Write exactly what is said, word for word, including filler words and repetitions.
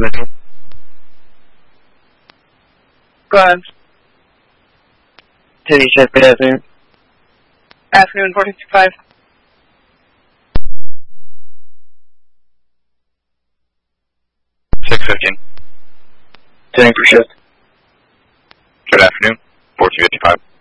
afternoon. Go ahead. City said good afternoon. Afternoon, four fifty-five. six fifteen. Turning for shift. Good afternoon, four two fifty-five.